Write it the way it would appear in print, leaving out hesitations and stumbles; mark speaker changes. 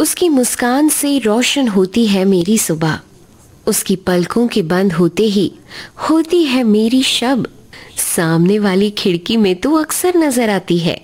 Speaker 1: उसकी मुस्कान से रोशन होती है मेरी सुबह, उसकी पलकों के बंद होते ही होती है मेरी शब। सामने वाली खिड़की में तू अक्सर नजर आती है,